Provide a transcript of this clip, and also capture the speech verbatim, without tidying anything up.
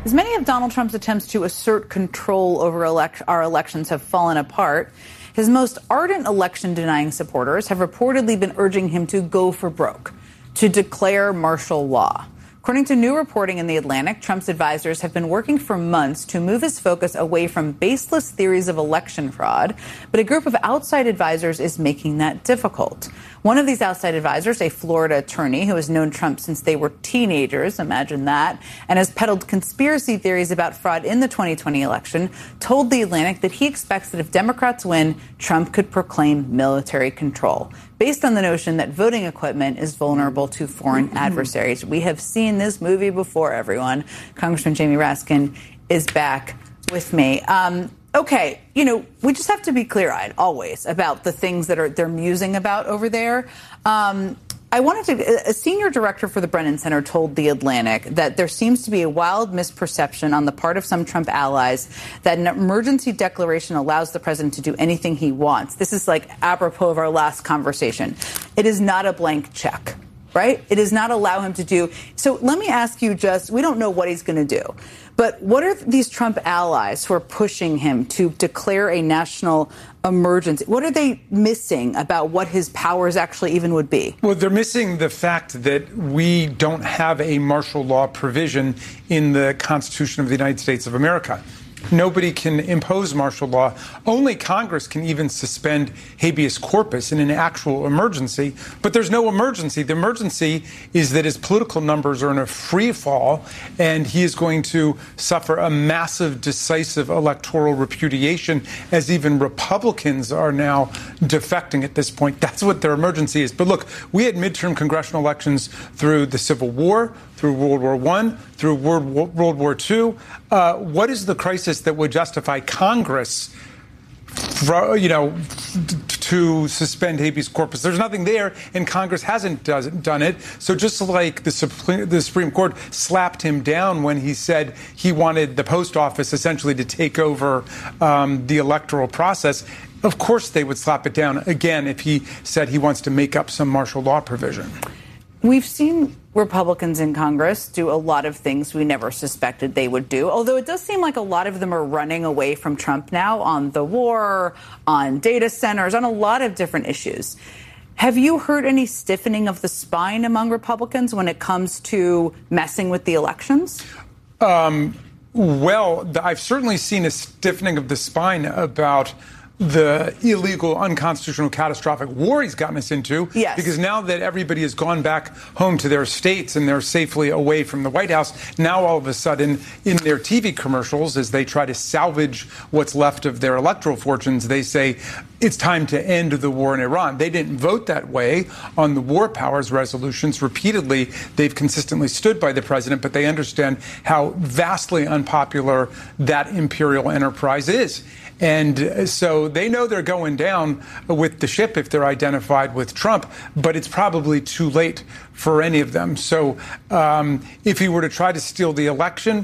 As many of Donald Trump's attempts to assert control over elect- our elections have fallen apart, his most ardent election-denying supporters have reportedly been urging him to go for broke, to declare martial law. According to new reporting in The Atlantic, Trump's advisors have been working for months to move his focus away from baseless theories of election fraud, but a group of outside advisors is making that difficult. One of these outside advisors, a Florida attorney who has known Trump since they were teenagers, imagine that, and has peddled conspiracy theories about fraud in the twenty twenty election, told The Atlantic that he expects that if Democrats win, Trump could proclaim military control, based on the notion that voting equipment is vulnerable to foreign adversaries. We have seen this movie before, everyone. Congressman Jamie Raskin is back with me. Um, okay, you know, we just have to be clear-eyed always about the things that are they're musing about over there. Um, I wanted to, a senior director for the Brennan Center told The Atlantic that there seems to be a wild misperception on the part of some Trump allies that an emergency declaration allows the president to do anything he wants. This is like apropos of our last conversation. It is not a blank check, right? It does not allow him to do. So let me ask you just, we don't know what he's going to do, but what are these Trump allies who are pushing him to declare a national emergency? What are they missing about what his powers actually even would be? Well, they're missing the fact that we don't have a martial law provision in the Constitution of the United States of America. Nobody can impose martial law. Only Congress can even suspend habeas corpus in an actual emergency. But there's no emergency. The emergency is that his political numbers are in a free fall, and he is going to suffer a massive, decisive electoral repudiation, as even Republicans are now defecting at this point. That's what their emergency is. But look, we had midterm congressional elections through the Civil War, through World War One, through World War Two. Uh, what is the crisis that would justify Congress, for, you know, to suspend habeas corpus? There's nothing there, and Congress hasn't does, done it. So just like the Supreme, the Supreme Court slapped him down when he said he wanted the post office essentially to take over um, the electoral process, of course they would slap it down again if he said he wants to make up some martial law provision. We've seen Republicans in Congress do a lot of things we never suspected they would do, although it does seem like a lot of them are running away from Trump now on the war, on data centers, on a lot of different issues. Have you heard any stiffening of the spine among Republicans when it comes to messing with the elections? Um, well, I've certainly seen a stiffening of the spine about the illegal, unconstitutional, catastrophic war he's gotten us into. Yes. Because now that everybody has gone back home to their states and they're safely away from the White House, now all of a sudden in their T V commercials, as they try to salvage what's left of their electoral fortunes, they say it's time to end the war in Iran. They didn't vote that way on the war powers resolutions. Repeatedly, they've consistently stood by the president, but they understand how vastly unpopular that imperial enterprise is. And so they know they're going down with the ship if they're identified with Trump, but it's probably too late for any of them. So um, if he were to try to steal the election,